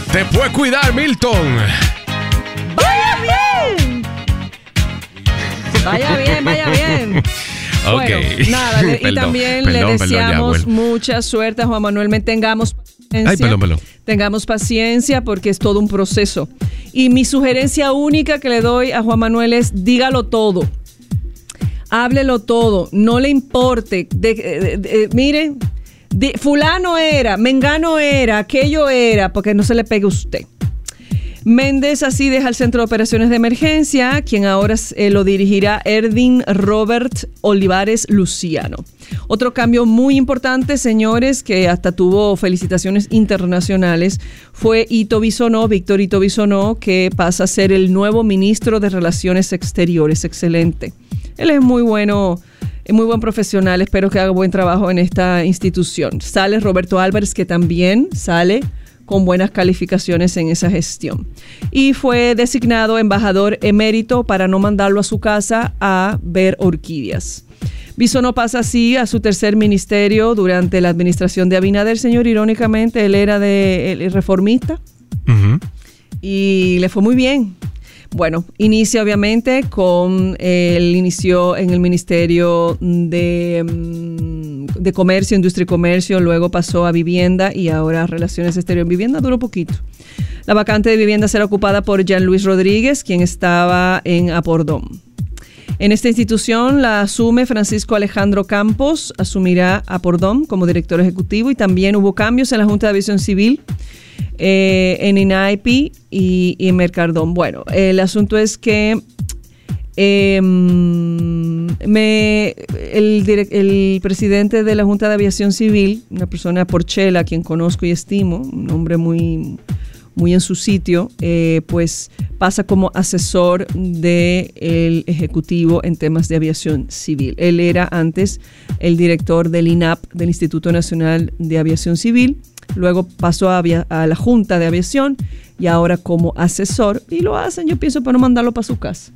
Te puedes cuidar, Milton. ¡Vaya bien! Vaya bien, vaya bien. Okay. Bueno, nada, y también le deseamos mucha suerte a Juan Manuel. Tengamos paciencia. Tengamos paciencia porque es todo un proceso. Y mi sugerencia única que le doy a Juan Manuel es dígalo todo. Háblelo todo. No le importe. Mire, fulano era, mengano era, aquello era, porque no se le pegue a usted. Méndez así deja el Centro de Operaciones de Emergencia, quien ahora lo dirigirá Erdin Robert Olivares Luciano. Otro cambio muy importante, señores, que hasta tuvo felicitaciones internacionales, fue Víctor Ito Bisonó, que pasa a ser el nuevo ministro de Relaciones Exteriores. Excelente. Él es muy bueno, es muy buen profesional, espero que haga buen trabajo en esta institución. Sale Roberto Álvarez, que también sale con buenas calificaciones en esa gestión. Y fue designado embajador emérito para no mandarlo a su casa a ver orquídeas. Bisonó pasa así a su tercer ministerio durante la administración de Abinader, señor. Irónicamente, él era el reformista y le fue muy bien. Bueno, inicia obviamente inició en el Ministerio de Comercio, Industria y Comercio, luego pasó a Vivienda y ahora a Relaciones Exteriores. Vivienda duró poquito. La vacante de Vivienda será ocupada por Jean Luis Rodríguez, quien estaba en Apordón. En esta institución la asume Francisco Alejandro Campos, asumirá Apordón como director ejecutivo, y también hubo cambios en la Junta de Aviación Civil, en INAIPI y en Mercardón. Bueno, el asunto es que el presidente de la Junta de Aviación Civil, una persona Porchela, a quien conozco y estimo, un hombre muy en su sitio, pues pasa como asesor del Ejecutivo en temas de aviación civil. Él era antes el director del INAP, del Instituto Nacional de Aviación Civil, luego pasó a la Junta de Aviación y ahora como asesor, y lo hacen, yo pienso, para no mandarlo para su casa.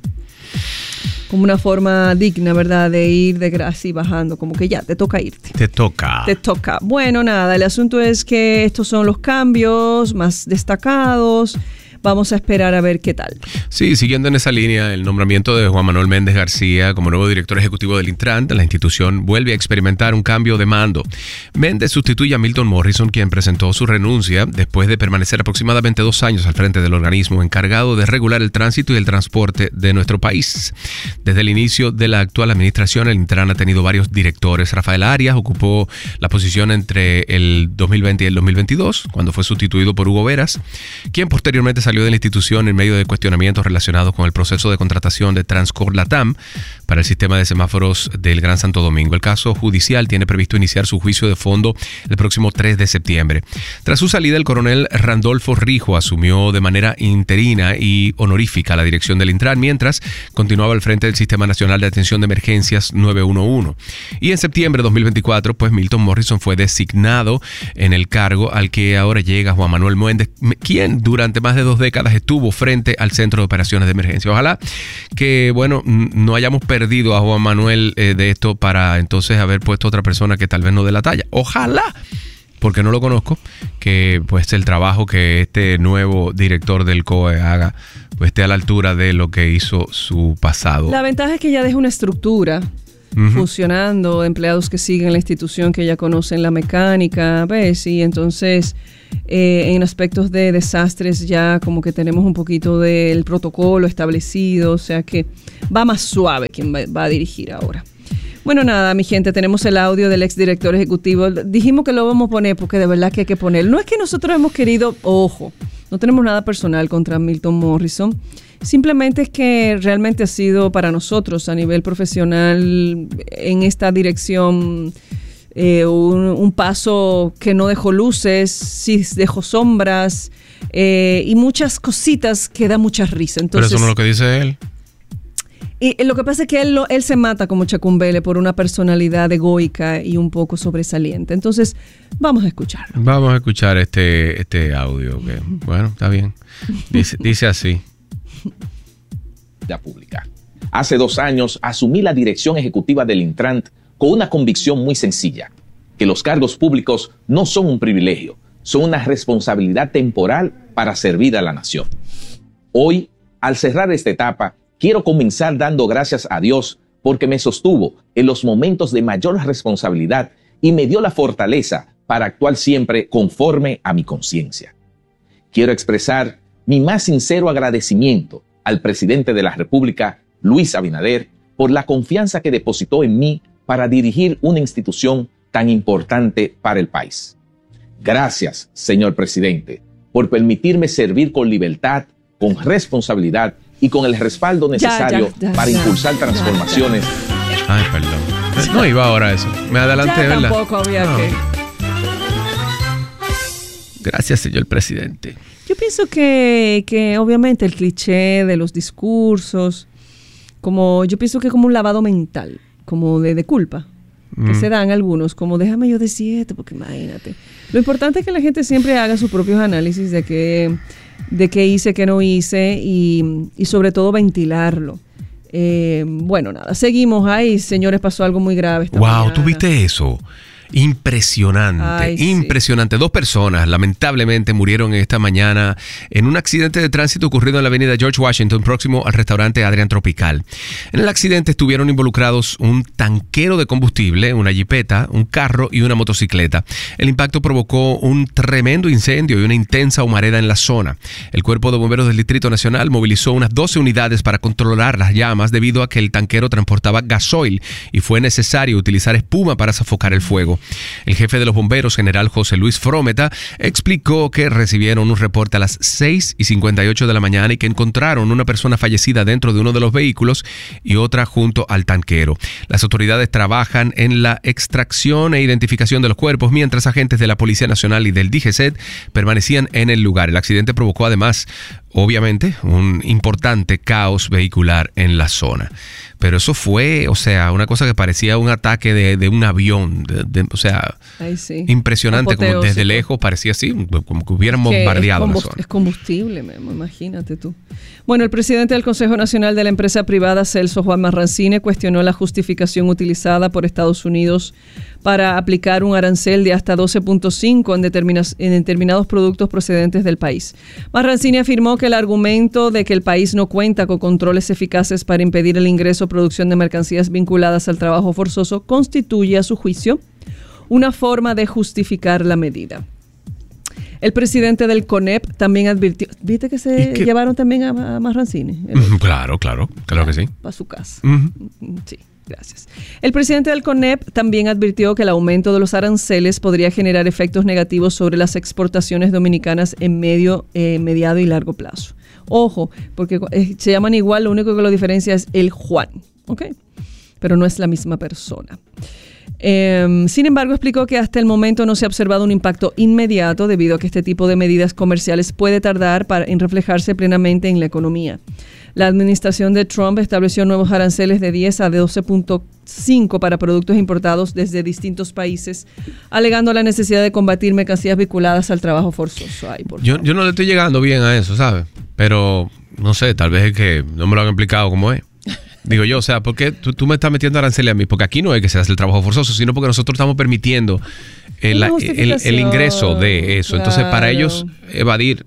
Como una forma digna, ¿verdad? De ir de gracia y bajando, como que ya, te toca irte. Te toca. Bueno, nada, el asunto es que estos son los cambios más destacados. Vamos a esperar a ver qué tal. Sí, siguiendo en esa línea, el nombramiento de Juan Manuel Méndez García como nuevo director ejecutivo del Intran, la institución vuelve a experimentar un cambio de mando. Méndez sustituye a Milton Morrison, quien presentó su renuncia después de permanecer aproximadamente 2 años al frente del organismo encargado de regular el tránsito y el transporte de nuestro país. Desde el inicio de la actual administración, el Intran ha tenido varios directores. Rafael Arias ocupó la posición entre el 2020 y el 2022, cuando fue sustituido por Hugo Veras, quien posteriormente salió de la institución en medio de cuestionamientos relacionados con el proceso de contratación de Transcor Latam para el sistema de semáforos del Gran Santo Domingo. El caso judicial tiene previsto iniciar su juicio de fondo el próximo 3 de septiembre. Tras su salida, el coronel Randolfo Rijo asumió de manera interina y honorífica la dirección del Intran, mientras continuaba al frente del Sistema Nacional de Atención de Emergencias 911. Y en septiembre de 2024, pues Milton Morrison fue designado en el cargo al que ahora llega Juan Manuel Méndez, quien durante más de 2 décadas estuvo frente al Centro de Operaciones de Emergencia. Ojalá que, bueno, no hayamos perdido a Juan Manuel de esto para entonces haber puesto a otra persona que tal vez no dé la talla. Ojalá, porque no lo conozco, que pues el trabajo que este nuevo director del COE haga pues esté a la altura de lo que hizo su pasado. La ventaja es que ya deja una estructura funcionando, empleados que siguen la institución, que ya conocen la mecánica, ¿ves? Y entonces en aspectos de desastres ya como que tenemos un poquito del protocolo establecido, o sea que va más suave quien va a dirigir ahora. Bueno, nada, mi gente, tenemos el audio del exdirector ejecutivo. Dijimos que lo vamos a poner porque de verdad que hay que ponerlo. No es que nosotros hemos querido, ojo, no tenemos nada personal contra Milton Morrison. Simplemente es que realmente ha sido para nosotros a nivel profesional en esta dirección un paso que no dejó luces, sí dejó sombras y muchas cositas que da mucha risa. Entonces, pero eso no es lo que dice él. Y lo que pasa es que él se mata como Chacumbele por una personalidad egoica y un poco sobresaliente. Entonces, vamos a escucharlo. Vamos a escuchar este audio. Que, bueno, está bien. Dice así. Pública. Hace 2 años asumí la dirección ejecutiva del Intran con una convicción muy sencilla, que los cargos públicos no son un privilegio, son una responsabilidad temporal para servir a la nación. Hoy, al cerrar esta etapa, quiero comenzar dando gracias a Dios porque me sostuvo en los momentos de mayor responsabilidad y me dio la fortaleza para actuar siempre conforme a mi conciencia. Quiero expresar mi más sincero agradecimiento al presidente de la República, Luis Abinader, por la confianza que depositó en mí para dirigir una institución tan importante para el país. Gracias, señor presidente, por permitirme servir con libertad, con responsabilidad y con el respaldo necesario para impulsar transformaciones. Ay, perdón. No iba ahora a eso. Me adelanté, ¿verdad? Tampoco había que... Gracias, señor presidente. Yo pienso que obviamente el cliché de los discursos, yo pienso que como un lavado mental, como de culpa, que se dan algunos, como déjame yo decir esto, porque imagínate. Lo importante es que la gente siempre haga sus propios análisis de qué hice, qué no hice y sobre todo ventilarlo. Bueno, nada, seguimos. Ay, señores, pasó algo muy grave esta mañana. ¿Tú viste eso? Impresionante, impresionante. Sí. 2 personas lamentablemente murieron esta mañana en un accidente de tránsito ocurrido en la avenida George Washington, próximo al restaurante Adrian Tropical. En el accidente estuvieron involucrados un tanquero de combustible, una jipeta, un carro y una motocicleta. El impacto provocó un tremendo incendio y una intensa humareda en la zona. El Cuerpo de Bomberos del Distrito Nacional movilizó unas 12 unidades para controlar las llamas debido a que el tanquero transportaba gasoil y fue necesario utilizar espuma para sofocar el fuego. El jefe de los bomberos, general José Luis Frometa, explicó que recibieron un reporte a las 6:58 de la mañana y que encontraron una persona fallecida dentro de uno de los vehículos y otra junto al tanquero. Las autoridades trabajan en la extracción e identificación de los cuerpos, mientras agentes de la Policía Nacional y del DGCET permanecían en el lugar. El accidente provocó además, obviamente, un importante caos vehicular en la zona. Pero eso fue, una cosa que parecía un ataque de un avión, sí. Impresionante, como desde lejos parecía así, como que hubieran bombardeado la zona. Es combustible, imagínate tú. Bueno, el presidente del Consejo Nacional de la Empresa Privada, Celso Juan Marrancine, cuestionó la justificación utilizada por Estados Unidos para aplicar un arancel de hasta 12.5 en determinados productos procedentes del país. Marrancine afirmó que el argumento de que el país no cuenta con controles eficaces para impedir el ingreso o producción de mercancías vinculadas al trabajo forzoso constituye, a su juicio, una forma de justificar la medida. El presidente del CONEP también advirtió... ¿Viste que se llevaron también a Marrancine? Claro que sí. Para su casa. Sí. Gracias. El presidente del CONEP también advirtió que el aumento de los aranceles podría generar efectos negativos sobre las exportaciones dominicanas en mediado y largo plazo. Ojo, porque se llaman igual, lo único que lo diferencia es el Juan, ¿ok? Pero no es la misma persona. Sin embargo, explicó que hasta el momento no se ha observado un impacto inmediato debido a que este tipo de medidas comerciales puede tardar en reflejarse plenamente en la economía. La administración de Trump estableció nuevos aranceles de 10 a 12.5 para productos importados desde distintos países, alegando la necesidad de combatir mercancías vinculadas al trabajo forzoso. Yo no le estoy llegando bien a eso, ¿sabes? Pero, no sé, tal vez es que no me lo han explicado cómo es. Digo yo, ¿por qué tú me estás metiendo aranceles a mí? Porque aquí no es que se hace el trabajo forzoso, sino porque nosotros estamos permitiendo el ingreso de eso. Claro. Entonces, para ellos evadir,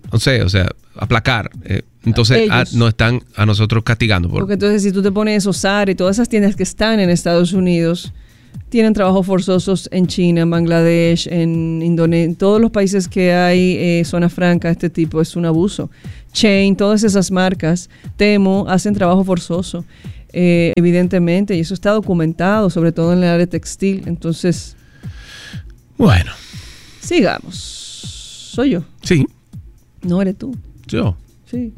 aplacar, nos están a nosotros castigando. Porque entonces si tú te pones Osar y todas esas tiendas que están en Estados Unidos, tienen trabajos forzosos en China, en Bangladesh, en Indonesia, en todos los países que hay zona franca, este tipo es un abuso. Chain, todas esas marcas, Temo, hacen trabajo forzoso, evidentemente, y eso está documentado, sobre todo en el área textil. Entonces, bueno, sigamos. ¿Soy yo? Sí. ¿No eres tú? ¿Yo? Sí.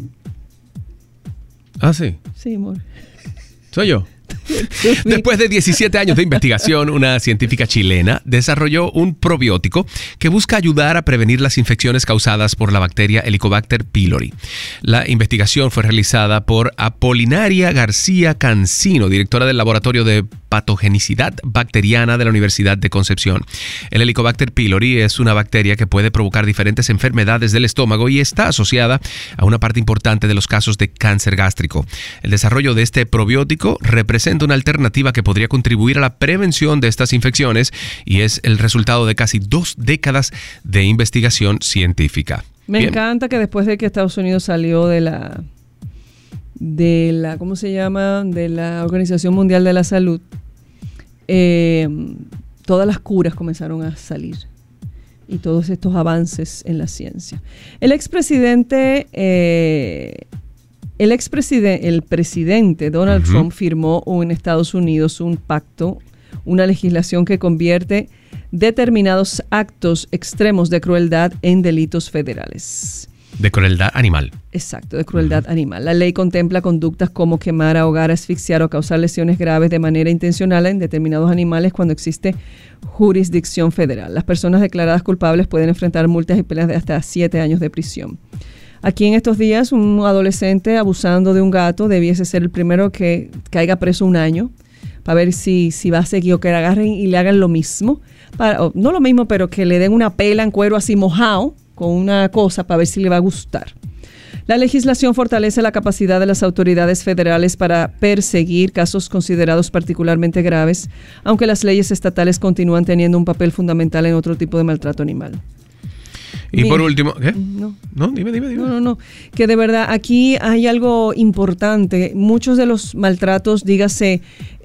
¿Ah, sí? Sí, amor. ¿Soy yo? Después de 17 años de investigación, una científica chilena desarrolló un probiótico que busca ayudar a prevenir las infecciones causadas por la bacteria Helicobacter pylori. La investigación fue realizada por Apolinaria García Cancino, directora del Laboratorio de Patogenicidad Bacteriana de la Universidad de Concepción. El Helicobacter pylori es una bacteria que puede provocar diferentes enfermedades del estómago y está asociada a una parte importante de los casos de cáncer gástrico. El desarrollo de este probiótico representa una alternativa que podría contribuir a la prevención de estas infecciones y es el resultado de casi 2 décadas de investigación científica. Me encanta que después de que Estados Unidos salió de la ¿cómo se llama? De la Organización Mundial de la Salud, todas las curas comenzaron a salir y todos estos avances en la ciencia. El presidente Donald Trump firmó en Estados Unidos un pacto, una legislación que convierte determinados actos extremos de crueldad en delitos federales. De crueldad animal. Exacto, de crueldad animal. La ley contempla conductas como quemar, ahogar, asfixiar o causar lesiones graves de manera intencional en determinados animales cuando existe jurisdicción federal. Las personas declaradas culpables pueden enfrentar multas y penas de hasta 7 años de prisión. Aquí en estos días, un adolescente abusando de un gato debiese ser el primero que caiga preso 1 año para ver si va a seguir o que le agarren y le hagan lo mismo. No lo mismo, pero que le den una pela en cuero así mojado con una cosa para ver si le va a gustar. La legislación fortalece la capacidad de las autoridades federales para perseguir casos considerados particularmente graves, aunque las leyes estatales continúan teniendo un papel fundamental en otro tipo de maltrato animal. Y por último, ¿qué? No, dime. No. Que de verdad aquí hay algo importante. Muchos de los maltratos, dígase,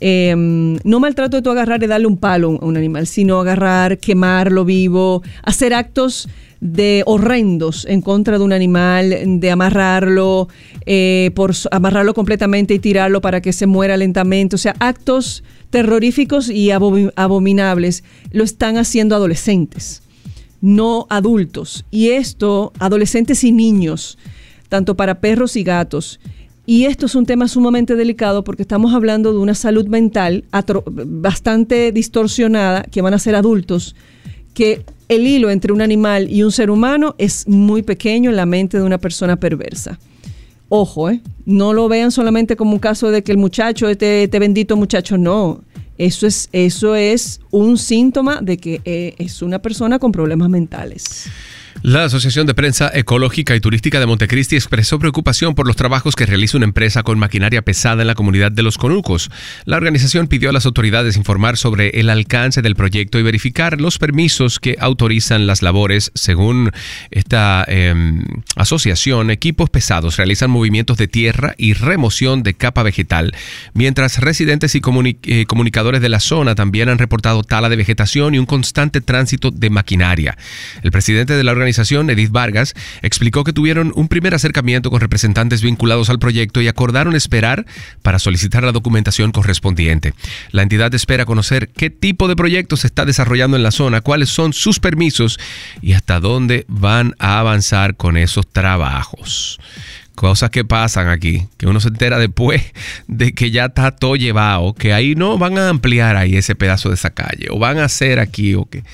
no maltrato de tú agarrar y darle un palo a un animal, sino agarrar, quemarlo vivo, hacer actos horrendos en contra de un animal, de amarrarlo, amarrarlo completamente y tirarlo para que se muera lentamente. O sea, actos terroríficos y abominables lo están haciendo adolescentes, no adultos. Y esto, adolescentes y niños, tanto para perros y gatos. Y esto es un tema sumamente delicado porque estamos hablando de una salud mental bastante distorsionada, que van a ser adultos, que el hilo entre un animal y un ser humano es muy pequeño en la mente de una persona perversa. Ojo, no lo vean solamente como un caso de que el muchacho, este bendito muchacho, no. Eso es un síntoma de que es una persona con problemas mentales. La Asociación de Prensa Ecológica y Turística de Montecristi expresó preocupación por los trabajos que realiza una empresa con maquinaria pesada en la comunidad de Los Conucos. La organización pidió a las autoridades informar sobre el alcance del proyecto y verificar los permisos que autorizan las labores. Según esta asociación, equipos pesados realizan movimientos de tierra y remoción de capa vegetal, mientras residentes y comunicadores de la zona también han reportado tala de vegetación y un constante tránsito de maquinaria. El presidente de la organización, Edith Vargas, explicó que tuvieron un primer acercamiento con representantes vinculados al proyecto y acordaron esperar para solicitar la documentación correspondiente. La entidad espera conocer qué tipo de proyecto se está desarrollando en la zona, cuáles son sus permisos y hasta dónde van a avanzar con esos trabajos. Cosas que pasan aquí, que uno se entera después de que ya está todo llevado, que ahí no van a ampliar ahí ese pedazo de esa calle, o van a hacer aquí, o que...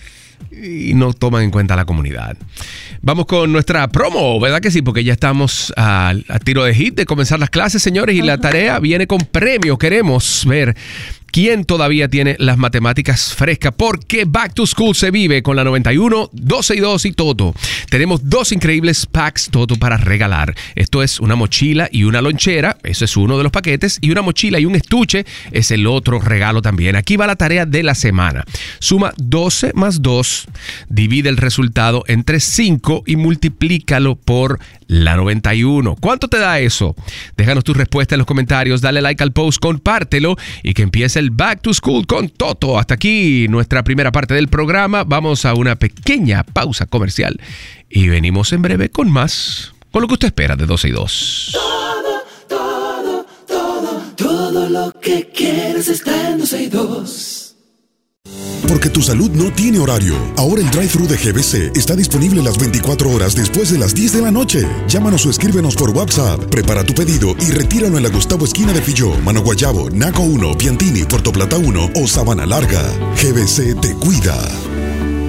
y no toman en cuenta a la comunidad. Vamos con nuestra promo, ¿verdad que sí? Porque ya estamos a tiro de hit de comenzar las clases, señores, y la tarea viene con premio. Queremos ver quién todavía tiene las matemáticas frescas, porque Back to School se vive con la 91, 12 y 2 y Toto. Tenemos 2 increíbles packs Toto para regalar. Esto es una mochila y una lonchera, eso es uno de los paquetes, y una mochila y un estuche es el otro regalo también. Aquí va la tarea de la semana. Suma 12 más 2, divide el resultado entre 5 y multiplícalo por la 91. ¿Cuánto te da eso? Déjanos tu respuesta en los comentarios, dale like al post, compártelo y que empiece el Back to School con Toto. Hasta aquí nuestra primera parte del programa. Vamos a una pequeña pausa comercial y venimos en breve con más, con lo que usted espera de 12 y 2. Todo lo que quieres está en 12 y 2. Porque tu salud no tiene horario. Ahora el drive-thru de GBC está disponible las 24 horas después de las 10 de la noche. Llámanos o escríbenos por WhatsApp. Prepara tu pedido y retíralo en la Gustavo Esquina de Filló, Mano Guayabo, Naco 1, Piantini, Puerto Plata 1 o Sabana Larga. GBC te cuida.